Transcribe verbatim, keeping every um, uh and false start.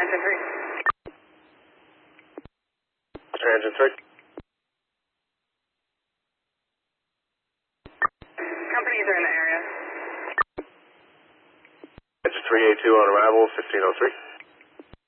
engine three. Engine three. Companies are in the area. Engine three A two on arrival, fifteen oh three.